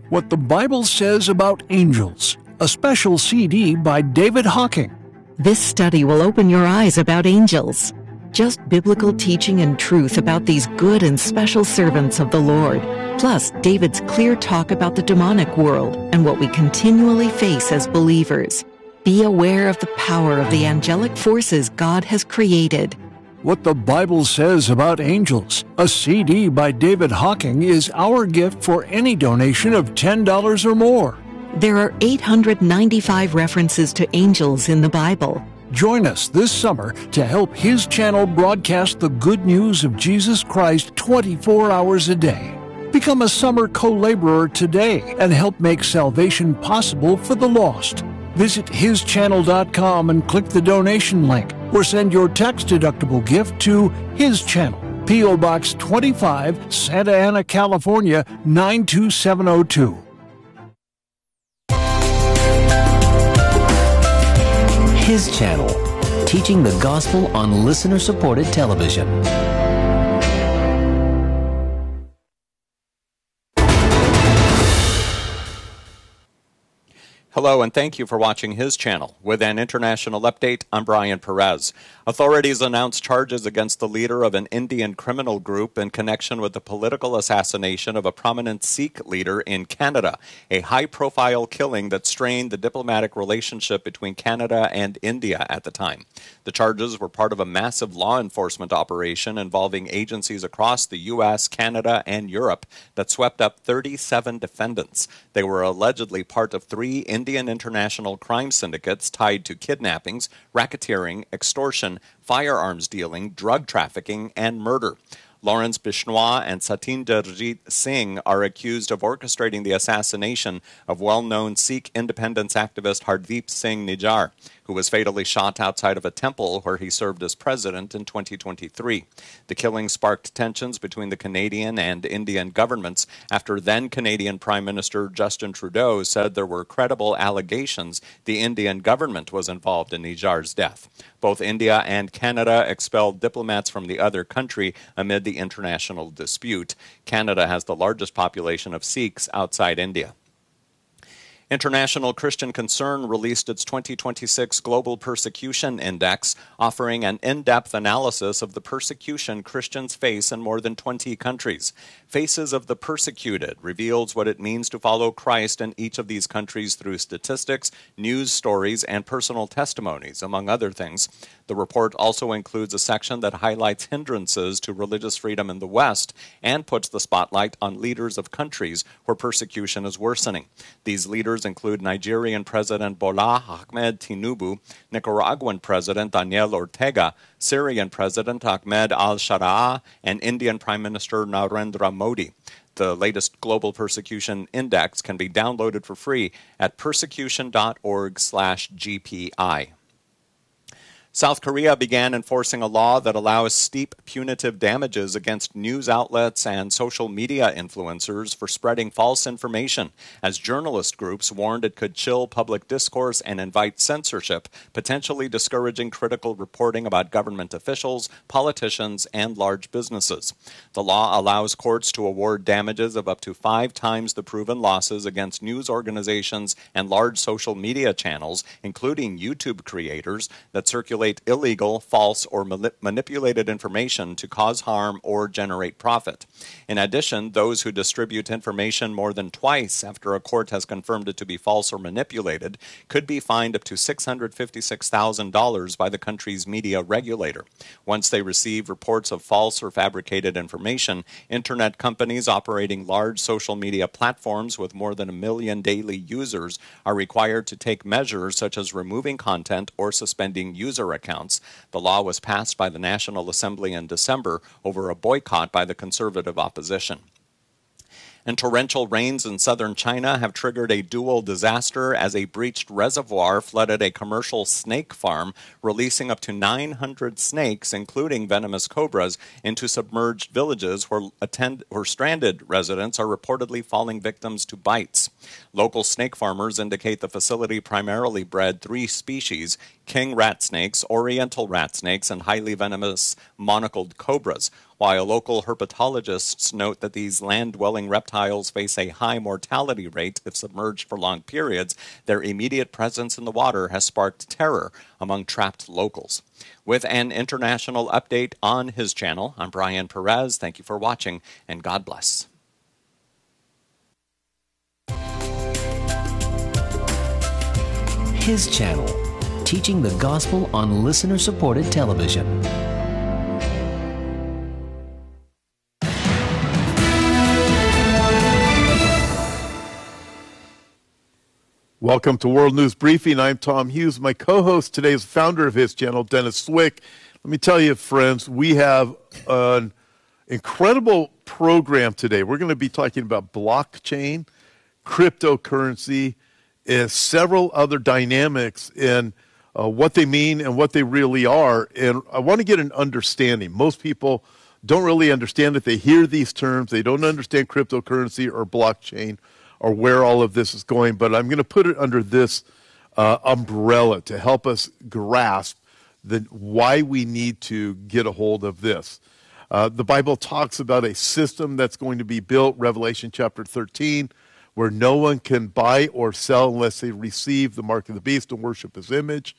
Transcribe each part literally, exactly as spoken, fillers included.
What the Bible Says About Angels, a special C D by David Hocking. This study will open your eyes about angels. Just biblical teaching and truth about these good and special servants of the Lord. Plus, David's clear talk about the demonic world and what we continually face as believers. Be aware of the power of the angelic forces God has created. What the Bible Says About Angels, a C D by David Hocking, is our gift for any donation of ten dollars or more. There are eight hundred ninety-five references to angels in the Bible. Join us this summer to help His channel broadcast the good news of Jesus Christ twenty-four hours a day. Become a summer co-laborer today and help make salvation possible for the lost. Visit his channel dot com and click the donation link, or send your tax-deductible gift to His Channel, P O Box twenty-five, Santa Ana, California, nine two seven zero two. His Channel, teaching the gospel on listener-supported television. Hello, and thank you for watching His Channel. With an international update, I'm Brian Perez. Authorities announced charges against the leader of an Indian criminal group in connection with the political assassination of a prominent Sikh leader in Canada, a high-profile killing that strained the diplomatic relationship between Canada and India at the time. The charges were part of a massive law enforcement operation involving agencies across the U S, Canada, and Europe that swept up thirty-seven defendants. They were allegedly part of three Indian international crime syndicates tied to kidnappings, racketeering, extortion, firearms dealing, drug trafficking, and murder. Lawrence Bishnoi and Satinderjeet Singh are accused of orchestrating the assassination of well-known Sikh independence activist Hardeep Singh Nijjar, who was fatally shot outside of a temple where he served as president in twenty twenty-three. The killing sparked tensions between the Canadian and Indian governments after then-Canadian Prime Minister Justin Trudeau said there were credible allegations the Indian government was involved in Nijjar's death. Both India and Canada expelled diplomats from the other country amid the international dispute. Canada has the largest population of Sikhs outside India. International Christian Concern released its twenty twenty-six Global Persecution Index, offering an in-depth analysis of the persecution Christians face in more than twenty countries. Faces of the Persecuted reveals what it means to follow Christ in each of these countries through statistics, news stories, and personal testimonies, among other things. The report also includes a section that highlights hindrances to religious freedom in the West and puts the spotlight on leaders of countries where persecution is worsening. These leaders include Nigerian President Bola Ahmed Tinubu, Nicaraguan President Daniel Ortega, Syrian President Ahmed al-Sharaa, and Indian Prime Minister Narendra Modi. The latest Global Persecution Index can be downloaded for free at persecution dot org slash G P I. South Korea began enforcing a law that allows steep punitive damages against news outlets and social media influencers for spreading false information, as journalist groups warned it could chill public discourse and invite censorship, potentially discouraging critical reporting about government officials, politicians, and large businesses. The law allows courts to award damages of up to five times the proven losses against news organizations and large social media channels, including YouTube creators, that circulate illegal, false, or manipulated information to cause harm or generate profit. In addition, those who distribute information more than twice after a court has confirmed it to be false or manipulated could be fined up to six hundred fifty-six thousand dollars by the country's media regulator. Once they receive reports of false or fabricated information, internet companies operating large social media platforms with more than a million daily users are required to take measures such as removing content or suspending user accounts. The law was passed by the National Assembly in December over a boycott by the conservative opposition. And torrential rains in southern China have triggered a dual disaster as a breached reservoir flooded a commercial snake farm, releasing up to nine hundred snakes, including venomous cobras, into submerged villages where, attend, where stranded residents are reportedly falling victims to bites. Local snake farmers indicate the facility primarily bred three species: king rat snakes, oriental rat snakes, and highly venomous monocled cobras. While local herpetologists note that these land-dwelling reptiles face a high mortality rate if submerged for long periods, their immediate presence in the water has sparked terror among trapped locals. With an international update on his channel, I'm Brian Perez. Thank you for watching, and God bless. His channel, teaching the gospel on listener-supported television. Welcome to World News Briefing. I'm Tom Hughes. My co-host today is the founder of his channel, Dennis Swick. Let me tell you, friends, we have an incredible program today. We're going to be talking about blockchain, cryptocurrency, and several other dynamics in uh, what they mean and what they really are. And I want to get an understanding. Most people don't really understand it. They hear these terms. They don't understand cryptocurrency or blockchain or where all of this is going, but I'm going to put it under this uh, umbrella to help us grasp the, why we need to get a hold of this. Uh, the Bible talks about a system that's going to be built, Revelation chapter thirteen, where no one can buy or sell unless they receive the mark of the beast and worship his image.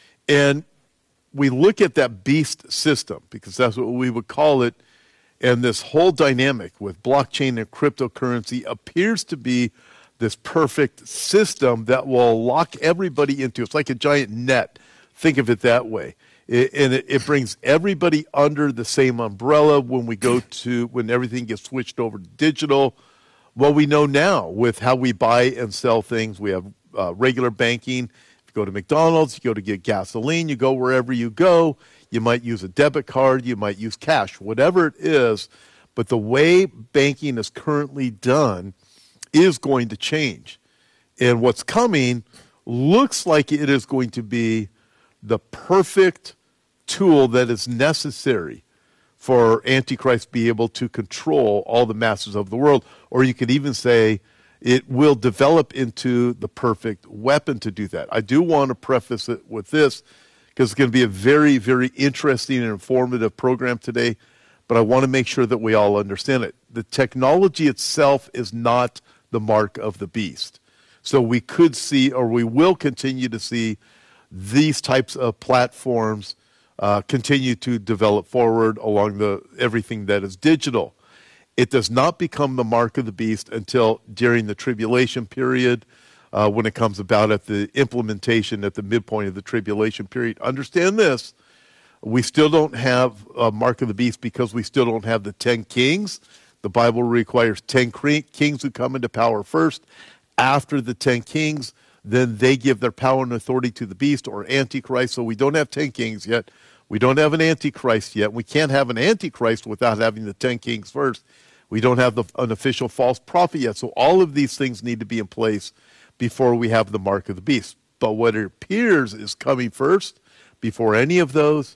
And we look at that beast system, because that's what we would call it, and this whole dynamic with blockchain and cryptocurrency appears to be this perfect system that will lock everybody into. It's like a giant net. Think of it that way. It, and it, it brings everybody under the same umbrella when we go to, when everything gets switched over to digital. Well, we know now with how we buy and sell things. We have uh, regular banking. If you go to McDonald's, you go to get gasoline, you go wherever you go. You might use a debit card, you might use cash, whatever it is. But the way banking is currently done is going to change. And what's coming looks like it is going to be the perfect tool that is necessary for Antichrist to be able to control all the masses of the world. Or you could even say it will develop into the perfect weapon to do that. I do want to preface it with this, because it's going to be a very, very interesting and informative program today, but I want to make sure that we all understand it. The technology itself is not the mark of the beast. So we could see, or we will continue to see, these types of platforms uh, continue to develop forward along the everything that is digital. It does not become the mark of the beast until during the tribulation period, Uh, when it comes about at the implementation at the midpoint of the tribulation period. Understand this, we still don't have a mark of the beast because we still don't have the ten kings. The Bible requires ten kings who come into power first. After the ten kings, then they give their power and authority to the beast or Antichrist. So we don't have ten kings yet. We don't have an Antichrist yet. We can't have an Antichrist without having the ten kings first. We don't have the, an official false prophet yet. So all of these things need to be in place before we have the mark of the beast. But what it appears is coming first, before any of those,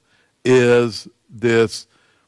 is this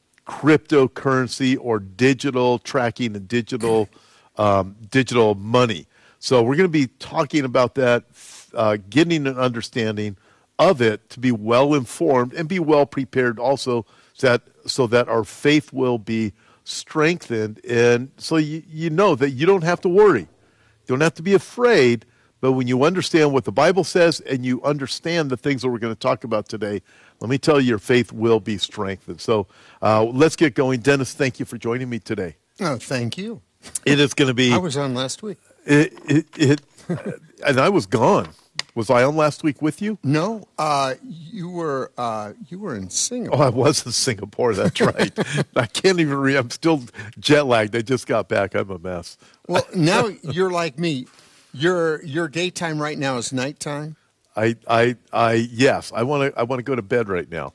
cryptocurrency or digital tracking and digital um, digital money. So we're going to be talking about that, uh, getting an understanding of it to be well informed and be well prepared also, so that, so that our faith will be strengthened, and so you, you know that you don't have to worry. You don't have to be afraid, but when you understand what the Bible says and you understand the things that we're going to talk about today, let me tell you, your faith will be strengthened. So uh, let's get going. Dennis, thank you for joining me today. Oh, thank you. It is going to be... I was on last week. It, it, it and I was gone. Was I on last week with you? No, uh, you were uh, you were in Singapore. Oh, I was in Singapore. That's right. I can't even read. I'm still jet lagged. I just got back. I'm a mess. Well, now you're like me. Your your daytime right now is nighttime. I I I yes. I want to I want to go to bed right now.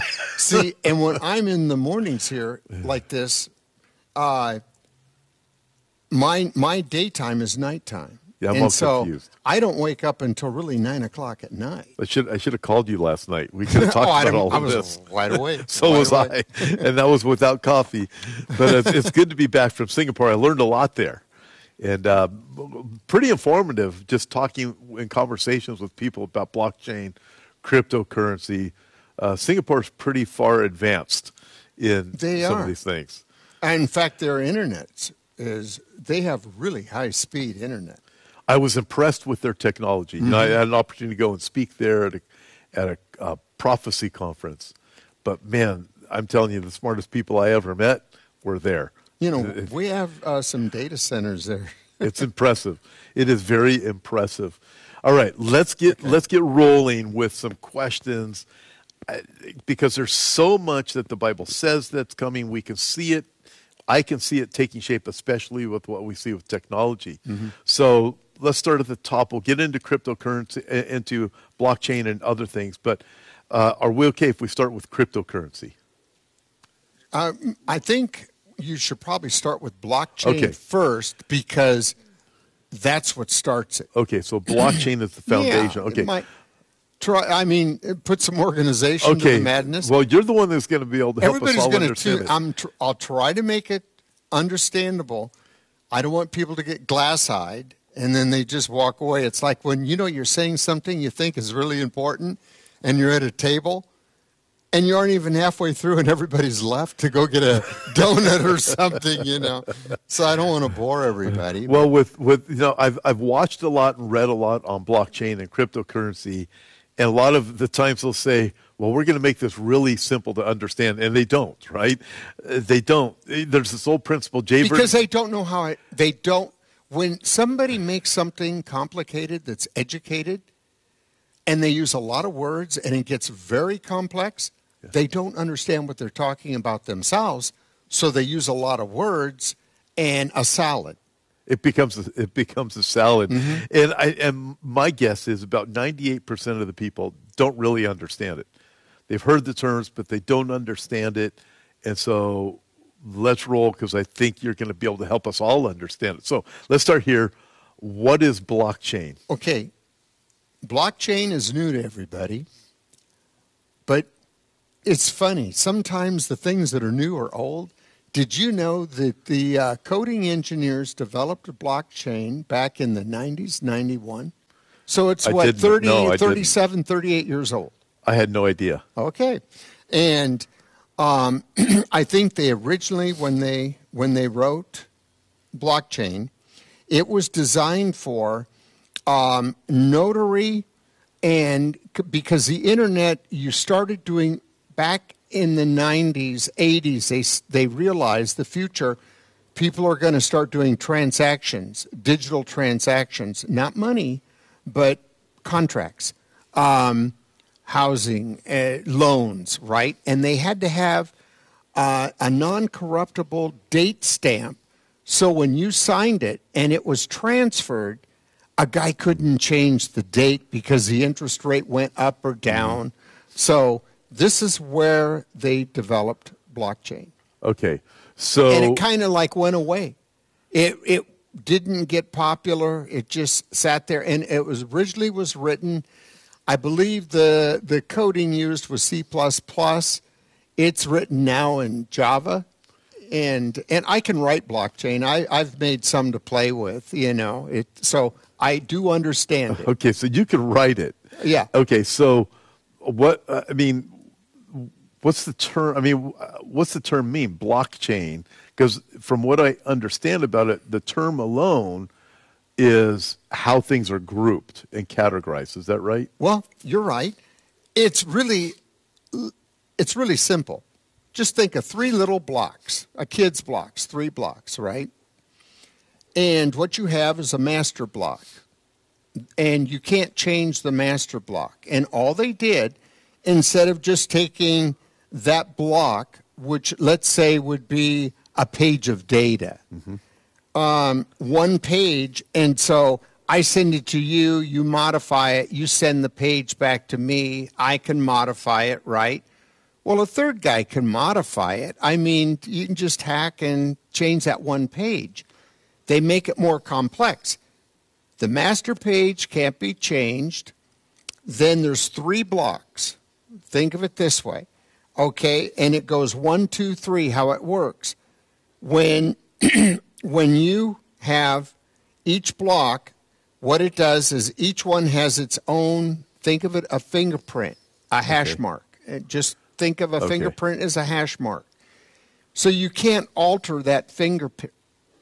See, and when I'm in the mornings here like this, uh, my my daytime is nighttime. Yeah, I'm and all so confused. I don't wake up until really nine o'clock at night. I should I should have called you last night. We could have talked oh, I about all I of was this. wide awake. So wide was awake. I, and that was without coffee. But it's, it's good to be back from Singapore. I learned a lot there, and uh, pretty informative. Just talking in conversations with people about blockchain, cryptocurrency. Uh, Singapore's pretty far advanced in They some are. of these things. In fact, their internet is, they have really high-speed internet. I was impressed with their technology. Mm-hmm. You know, I had an opportunity to go and speak there at a, at a uh, prophecy conference. But, man, I'm telling you, the smartest people I ever met were there. You know, we have uh, some data centers there. It's impressive. It is very impressive. All right, let's get okay. let's get rolling with some questions, because there's so much that the Bible says that's coming. We can see it. I can see it taking shape, especially with what we see with technology. Mm-hmm. So let's start at the top. We'll get into cryptocurrency, into blockchain and other things. But uh, are we okay if we start with cryptocurrency? Uh, I think you should probably start with blockchain okay. first, because that's what starts it. Okay, so blockchain is the foundation. Yeah, okay. It might try, I mean, put some organization okay. to the madness. Well, you're the one that's going to be able to help Everybody's us all gonna understand tune, it. I'm tr- I'll try to make it understandable. I don't want people to get glass-eyed and then they just walk away. It's like when, you know, you're saying something you think is really important and you're at a table and you aren't even halfway through and everybody's left to go get a donut or something, you know. So I don't want to bore everybody. Well, with, with you know, I've I've watched a lot and read a lot on blockchain and cryptocurrency, and a lot of the times they'll say, well, we're going to make this really simple to understand, and they don't, right? They don't. There's this old principle, Jay Because they don't know how it, they don't, when somebody makes something complicated that's educated, and they use a lot of words, and it gets very complex, yeah. they don't understand what they're talking about themselves, so they use a lot of words and a salad. It becomes a, it becomes a salad, mm-hmm. and I and my guess is about ninety-eight percent of the people don't really understand it. They've heard the terms, but they don't understand it, and so let's roll, because I think you're going to be able to help us all understand it. So let's start here. What is blockchain? Okay, blockchain is new to everybody, but it's funny. Sometimes the things that are new are old. Did you know that the uh, coding engineers developed a blockchain back in the nineties, ninety-one? So it's, I what, thirty, no, thirty-seven, thirty-eight years old. I had no idea. Okay. And um, I think they originally, when they when they wrote blockchain, it was designed for um, notary, and because the internet, you started doing back in the nineties, eighties, they they realized the future, people are going to start doing transactions, digital transactions, not money, but contracts, um, housing, uh, loans, right? And they had to have uh, a non-corruptible date stamp, so when you signed it and it was transferred, a guy couldn't change the date because the interest rate went up or down. Mm-hmm. So this is where they developed blockchain. Okay, so and it kind of like went away. It it didn't get popular. It just sat there, and it was originally was written. I believe the the coding used was C plus plus. It's written now in Java, and and I can write blockchain. I I've made some to play with. You know it. So I do understand it. Okay, so you can write it. Yeah. Okay, so what? Uh, I mean. What's the term? I mean, what's the term mean? Blockchain? Because from what I understand about it, the term alone is how things are grouped and categorized. Is that right? Well, you're right. It's really, it's really simple. Just think of three little blocks, a kid's blocks, three blocks, right? And what you have is a master block. And you can't change the master block. And all they did, instead of just taking that block, which let's say would be a page of data, mm-hmm. um, one page, and so I send it to you, you modify it, you send the page back to me, I can modify it, right? Well, a third guy can modify it. I mean, you can just hack and change that one page. They make it more complex. The master page can't be changed. Then there's three blocks. Think of it this way, okay? And it goes one, two, three, how it works. When, when you have each block, what it does is each one has its own, think of it, a fingerprint, a hash okay. mark. Just think of a okay. fingerprint as a hash mark. So you can't alter that fingerprint.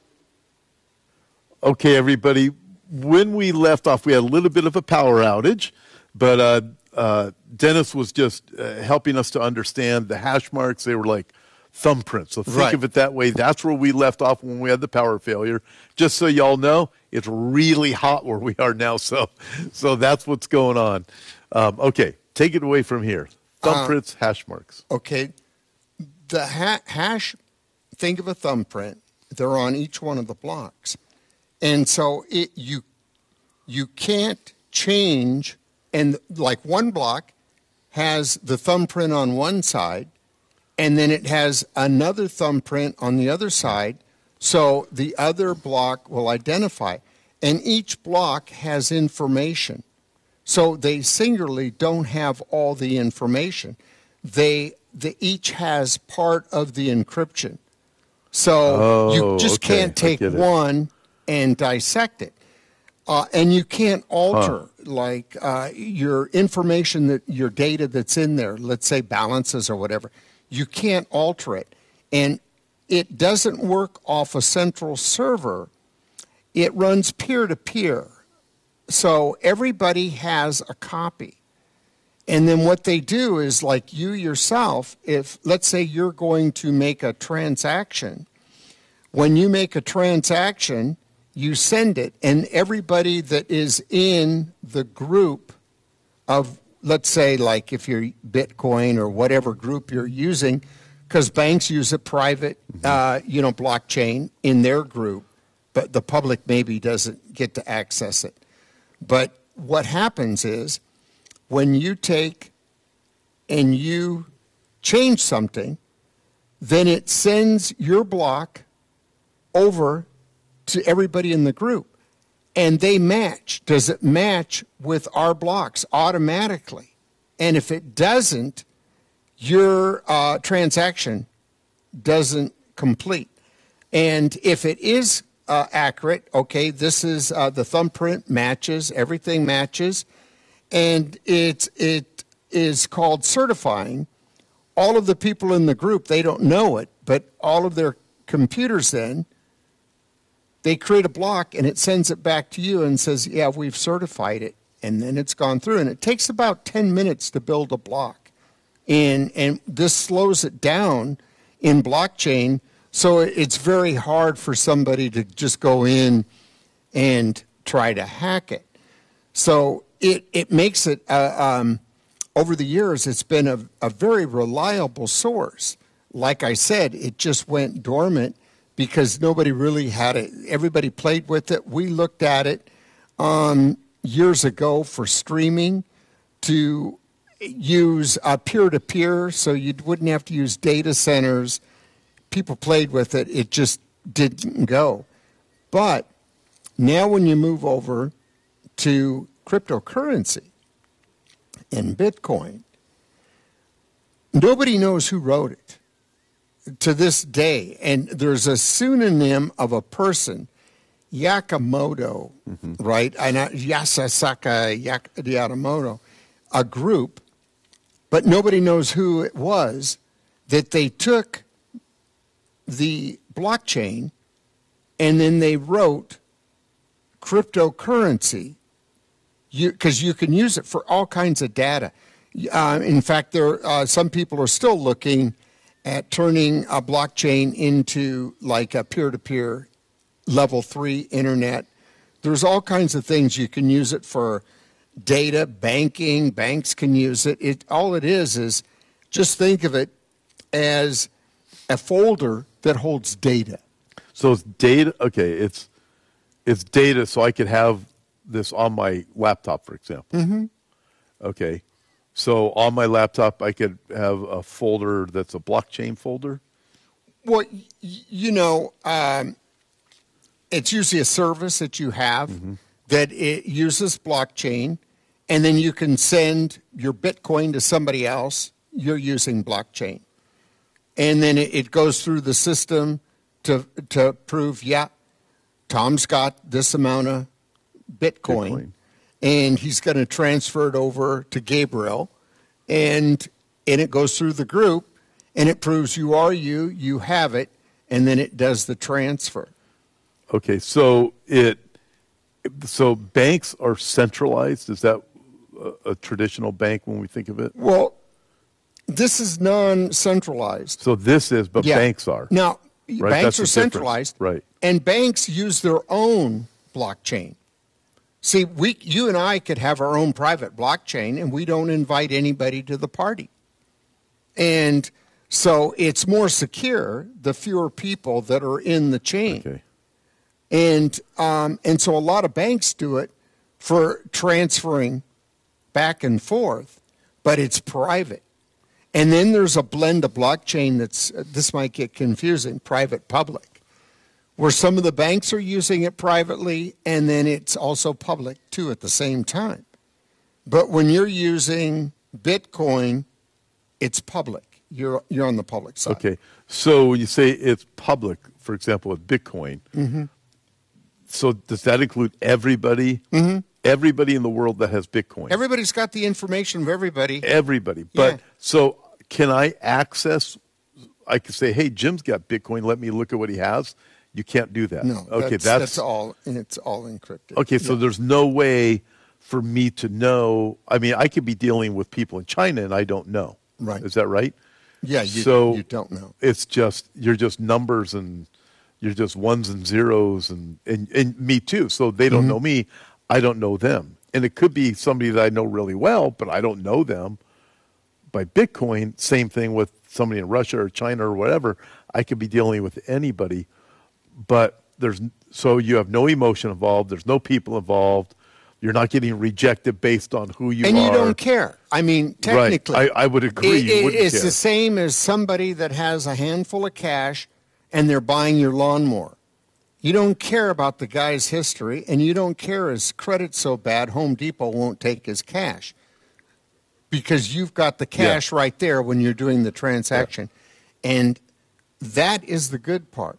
Okay, everybody. When we left off, we had a little bit of a power outage, but uh, uh, Dennis was just uh, helping us to understand the hash marks. They were like thumbprints. So think Right. of it that way. That's where we left off when we had the power failure. Just so y'all know, it's really hot where we are now. So, so that's what's going on. Um, okay, take it away from here. Thumbprints, uh, hash marks. Okay, the ha- hash. Think of a thumbprint. They're on each one of the blocks. And so it, you you can't change, and like one block has the thumbprint on one side, and then it has another thumbprint on the other side, so the other block will identify. And each block has information. So they singularly don't have all the information. They, they each has part of the encryption. So oh, you just okay. can't take one and dissect it. Uh, and you can't alter, huh. like, uh, your information, that your data that's in there, let's say balances or whatever, you can't alter it. And it doesn't work off a central server. It runs peer-to-peer. So everybody has a copy. And then what they do is, like you yourself, if, let's say you're going to make a transaction, when you make a transaction, you send it, and everybody that is in the group of, let's say, like if you're Bitcoin or whatever group you're using, because banks use a private, uh, you know, blockchain in their group, but the public maybe doesn't get to access it. But what happens is, when you take and you change something, then it sends your block over to everybody in the group, and they match. Does it match with our blocks automatically? And if it doesn't, your uh, transaction doesn't complete. And if it is uh, accurate, okay, this is uh, the thumbprint matches, everything matches, and it, it is called certifying. All of the people in the group, they don't know it, but all of their computers then, they create a block, and it sends it back to you and says, yeah, we've certified it, and then it's gone through. And it takes about ten minutes to build a block. And, and this slows it down in blockchain, so it's very hard for somebody to just go in and try to hack it. So it, it makes it, uh, um, over the years, it's been a, a very reliable source. Like I said, it just went dormant because nobody really had it. Everybody played with it. We looked at it um, years ago for streaming to use uh, peer-to-peer, so you wouldn't have to use data centers. People played with it. It just didn't go. But now when you move over to cryptocurrency and Bitcoin, nobody knows who wrote it to this day. And there's a pseudonym of a person, Yakamoto, mm-hmm. right? And Yasasaka Yak- Yakamoto, a group, but nobody knows who it was, that they took the blockchain and then they wrote cryptocurrency, because you, you can use it for all kinds of data. Uh, in fact, there uh, some people are still looking at turning a blockchain into like a peer-to-peer level three internet. There's all kinds of things you can use it for. Data, banking, banks can use it. It all it is is just think of it as a folder that holds data. So it's data. Okay, it's it's data. So I could have this on my laptop, for example. Mm-hmm. Okay, so on my laptop, I could have a folder that's a blockchain folder. Well, y- you know, um, it's usually a service that you have mm-hmm. that it uses blockchain, and then you can send your Bitcoin to somebody else. You're using blockchain. And then it, it goes through the system to to prove, yeah, Tom's got this amount of Bitcoin, Bitcoin. and he's going to transfer it over to Gabriel, and and it goes through the group, and it proves you are you, you have it, and then it does the transfer. Okay, so it so banks are centralized. Is that a, a traditional bank when we think of it? Well, this is non-centralized. So this is, but Yeah. banks are. Now, Right, banks that's the are difference. centralized, Right. and banks use their own blockchain. See, we, you and I could have our own private blockchain, and we don't invite anybody to the party. And so it's more secure the fewer people that are in the chain. Okay. And um, and so a lot of banks do it for transferring back and forth, but it's private. And then there's a blend of blockchain that's, this might get confusing, private public, where some of the banks are using it privately, and then it's also public too at the same time. But when you're using Bitcoin, it's public. You're you're on the public side. Okay. So when you say it's public, for example, with Bitcoin, Mm-hmm. so does that include everybody? Mm-hmm. Everybody in the world that has Bitcoin? Everybody's got the information of everybody. Everybody. But Yeah. so can I access, I could say, hey, Jim's got Bitcoin. Let me look at what he has. You can't do that. No, Okay, that's, that's, that's all. And it's all encrypted. okay. So Yeah. there's no way for me to know. I mean, I could be dealing with people in China and I don't know. Right. Is that right? Yeah, you, so you don't know. It's just, you're just numbers and you're just ones and zeros and, and, and me too. So they don't Mm-hmm. know me. I don't know them. And it could be somebody that I know really well, but I don't know them. By Bitcoin, same thing with somebody in Russia or China or whatever. I could be dealing with anybody, but there's, so you have no emotion involved. There's no people involved. You're not getting rejected based on who you and are. you don't care. I mean, technically. Right. I, I would agree. It, you it- wouldn't it's care. the same as somebody that has a handful of cash and they're buying your lawnmower. You don't care about the guy's history, and you don't care his credit's so bad Home Depot won't take his cash because you've got the cash right there when you're doing the transaction. And that is the good part.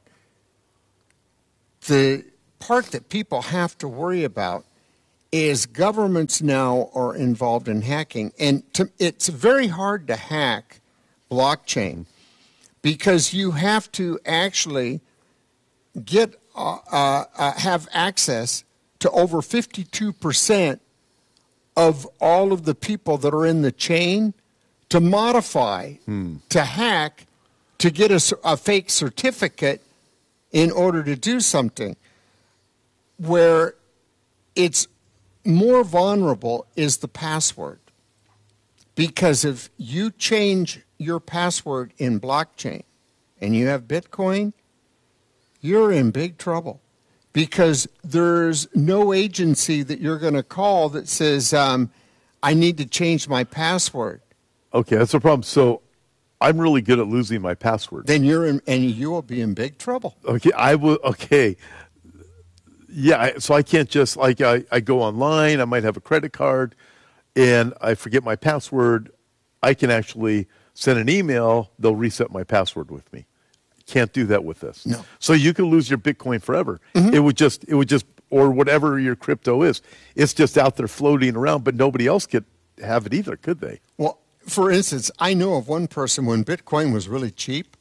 The part that people have to worry about is governments now are involved in hacking. And to, it's very hard to hack blockchain because you have to actually get uh, uh, uh, have access to over fifty-two percent of all of the people that are in the chain to modify, to hack, to get a, cer- a fake certificate in order to do something. Where it's more vulnerable is the password. Because if you change your password in blockchain and you have Bitcoin, you're in big trouble. Because there's no agency that you're going to call that says, um, I need to change my password. Okay, that's the problem. So I'm really good at losing my password. Then you're in, and you will be in big trouble. Okay, I will. Okay, yeah. I- So I can't just like I, I go online. I might have a credit card, and I forget my password. I can actually send an email. They'll reset my password with me. Can't do that with this. No. So you can lose your Bitcoin forever. It would just. It would just. Or whatever your crypto is. It's just out there floating around, but nobody else could have it either, could they? Well, for instance, I know of one person when Bitcoin was really cheap.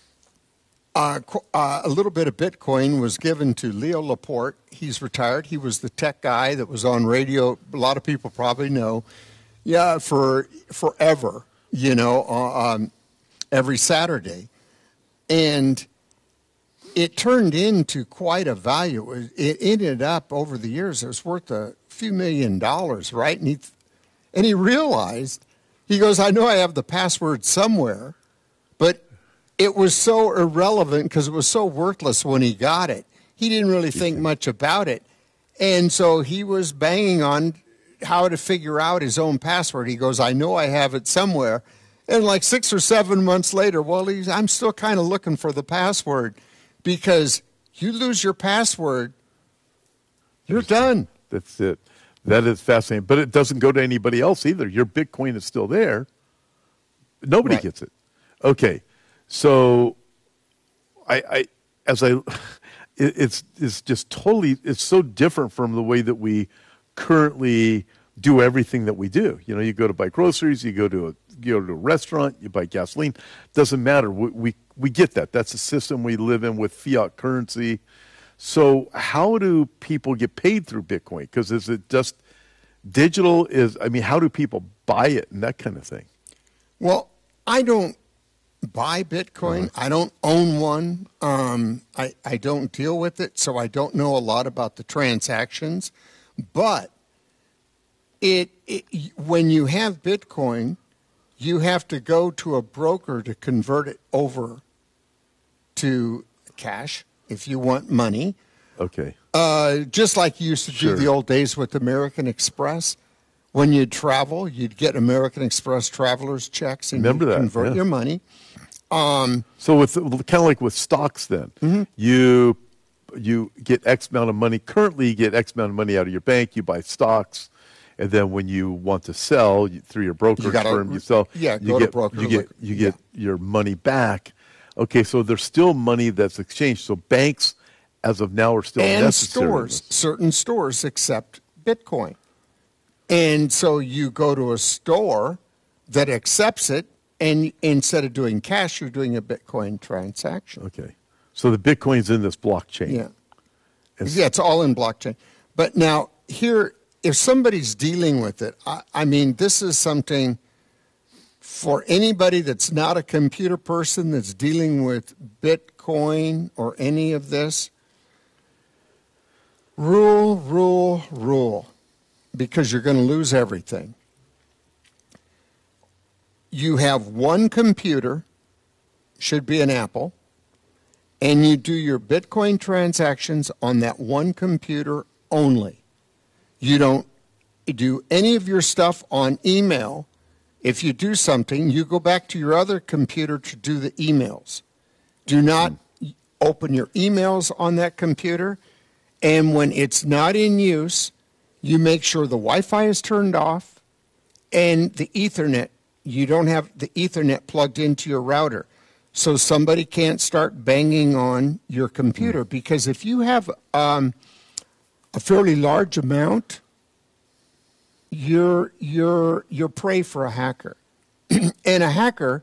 Uh, qu- uh, a little bit of Bitcoin was given to Leo Laporte. He's retired. He was the tech guy that was on radio. A lot of people probably know. Yeah, for forever, you know, uh, um, every Saturday. And it turned into quite a value. It, it ended up over the years, it was worth a few million dollars, right? And he, and he realized, he goes, I know I have the password somewhere, but it was so irrelevant because it was so worthless when he got it. He didn't really think much about it. And so he was banging on how to figure out his own password. He goes, I know I have it somewhere. And like six or seven months later, well, he's, I'm still kind of looking for the password because you lose your password, you're done. That's it. That is fascinating. But it doesn't go to anybody else either. Your Bitcoin is still there. Nobody Right. gets it. Okay. So I, I as I, it, it's, it's just totally, it's so different from the way that we currently do everything that we do. You know, you go to buy groceries, you go to a you go to a restaurant, you buy gasoline. Doesn't matter. We we, we get that. That's the system we live in with fiat currency. So how do people get paid through Bitcoin? Because is it just digital? Is I mean, how do people buy it and that kind of thing? Well, I don't buy Bitcoin. Uh-huh. I don't own one. Um, I, I don't deal with it, so I don't know a lot about the transactions. But it, it when you have Bitcoin, you have to go to a broker to convert it over to cash if you want money. Okay. Uh, just like you used to Sure. do the old days with American Express. When you'd travel, you'd get American Express traveler's checks and Remember you'd that, convert yeah. your money. Um, So with kind of like with stocks, then Mm-hmm. you you get X amount of money. Currently, you get X amount of money out of your bank. You buy stocks, and then when you want to sell you, through your brokerage You gotta- firm, you sell. yeah, you go to get, broker, You get like- you get your money back. Okay, so there's still money that's exchanged. So banks, as of now, are still and necessary. stores, certain stores accept Bitcoin. And so you go to a store that accepts it, and instead of doing cash, you're doing a Bitcoin transaction. Okay, so the Bitcoin's in this blockchain. Yeah. And Yeah, it's all in blockchain. But now, here, if somebody's dealing with it, I, I mean, this is something for anybody that's not a computer person that's dealing with Bitcoin or any of this. Rule, rule, rule, because you're going to lose everything. You have one computer, should be an Apple, and you do your Bitcoin transactions on that one computer only. You don't do any of your stuff on email. If you do something, you go back to your other computer to do the emails. Do not open your emails on that computer. And when it's not in use, you make sure the Wi-Fi is turned off and the Ethernet, you don't have the Ethernet plugged into your router. So somebody can't start banging on your computer. Because if you have um, a fairly large amount, you're you're you're prey for a hacker. And a hacker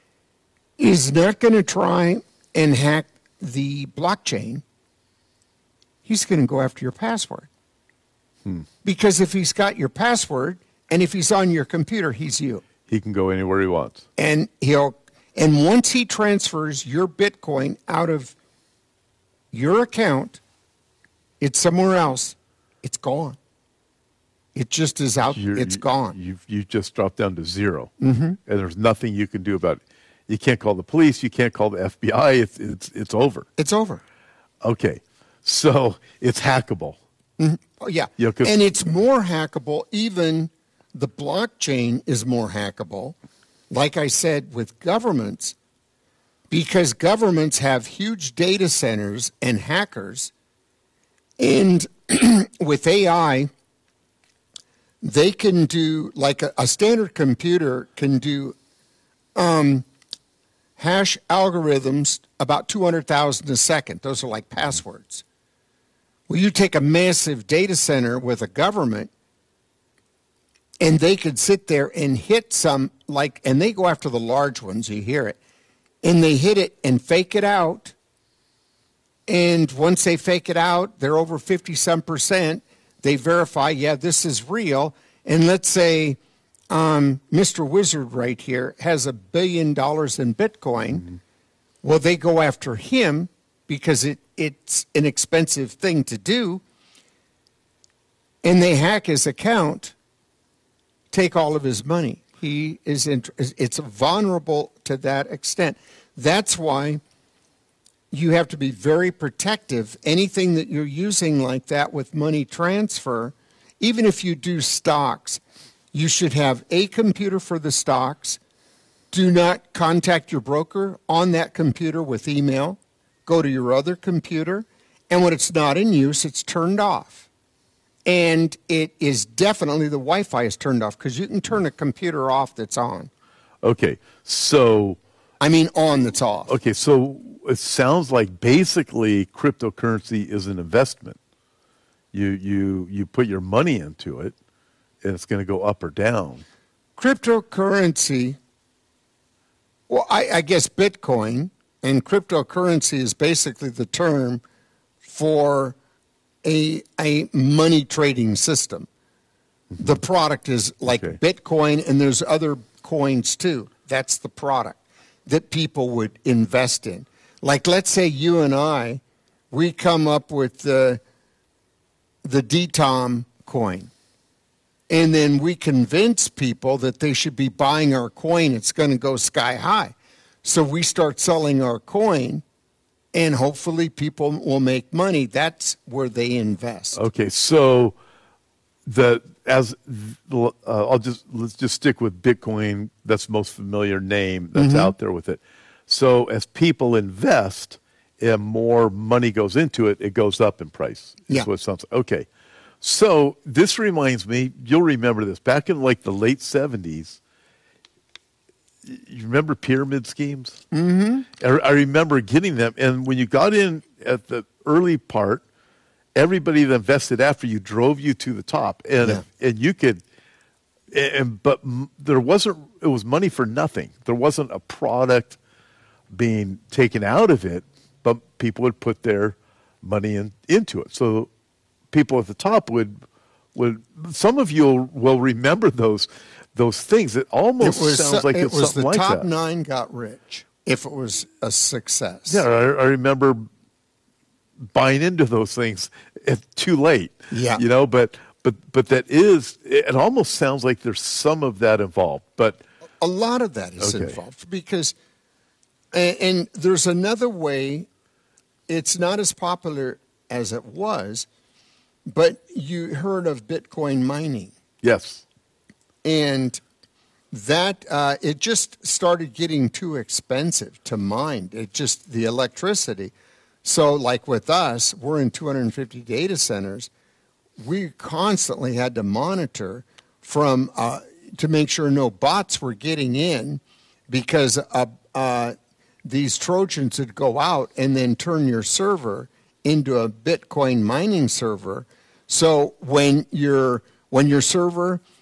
is not going to try and hack the blockchain. He's going to go after your password. Hmm. Because if he's got your password and if he's on your computer, he's you. He can go anywhere he wants. And he'll and once he transfers your Bitcoin out of your account, it's somewhere else, it's gone. It just is out. You're, it's you, gone. You've, you've just dropped down to zero. Mm-hmm. And there's nothing you can do about it. You can't call the police. You can't call the F B I. It's, it's, it's over. It's over. Okay. So it's hackable. Mm-hmm. Oh, yeah. Yeah, 'cause- and it's more hackable. Even the blockchain is more hackable, like I said, with governments, because governments have huge data centers and hackers. And with A I, they can do, like a, a standard computer can do um, hash algorithms about two hundred thousand a second. Those are like passwords. Well, you take a massive data center with a government, and they could sit there and hit some, like, and they go after the large ones, you hear it, and they hit it and fake it out. And once they fake it out, they're over fifty some percent. They verify, yeah, this is real. And let's say um, Mister Wizard right here has a billion dollars in Bitcoin. Mm-hmm. Well, they go after him because it, it's an expensive thing to do. And they hack his account, take all of his money. He is in, it's vulnerable to that extent. That's why you have to be very protective. Anything that you're using like that with money transfer, even if you do stocks, you should have a computer for the stocks. Do not contact your broker on that computer with email. Go to your other computer, and when it's not in use, it's turned off. And it is definitely, the Wi-Fi is turned off, because you can turn a computer off that's on. Okay, so... I mean on that's off. Okay, so it sounds like basically cryptocurrency is an investment. You you you put your money into it, and it's going to go up or down. Cryptocurrency, well, I, I guess Bitcoin and cryptocurrency is basically the term for a, a money trading system. Mm-hmm. The product is like okay. Bitcoin, and there's other coins too. That's the product that people would invest in. Like, let's say you and I, we come up with the, the D TOM coin. And then we convince people that they should be buying our coin. It's going to go sky high. So we start selling our coin, and hopefully people will make money. That's where they invest. Okay, so the as uh, I'll just let's just stick with Bitcoin. That's the most familiar name that's mm-hmm. out there with it. So as people invest, and more money goes into it, it goes up in price. That's yeah. what it sounds like. Okay. So this reminds me, you'll remember this, back in like the late seventies, you remember pyramid schemes? Mm-hmm. I, I remember getting them, and when you got in at the early part, everybody that invested after you drove you to the top, and yeah. and you could, and but there wasn't, it was money for nothing. There wasn't a product being taken out of it, but people would put their money in, into it. So people at the top would would some of you will remember those those things. It almost it was, sounds like it it's was something the like top that. nine got rich if it was a success. Yeah, I, I remember buying into those things at too late. Yeah, you know, but but but that is, it almost sounds like there's some of that involved. But a lot of that is okay. involved because, and, and there's another way. It's not as popular as it was. But you heard of Bitcoin mining. Yes. And that, uh, it just started getting too expensive to mine. It just, the electricity. So like with us, we're in two hundred fifty data centers. We constantly had to monitor from, uh, to make sure no bots were getting in, because uh, uh, these Trojans would go out and then turn your server into a Bitcoin mining server. So when your when your server